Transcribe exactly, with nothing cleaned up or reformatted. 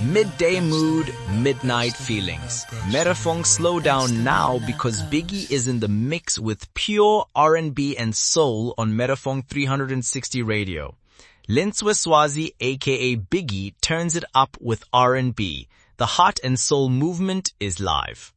Midday mood, midnight feelings. Metafong slow down now because Biggie is in the mix with pure R and B and soul on Metafong three sixty radio. Linswe Swazi aka Biggie turns it up with R and B. The heart and soul movement is live.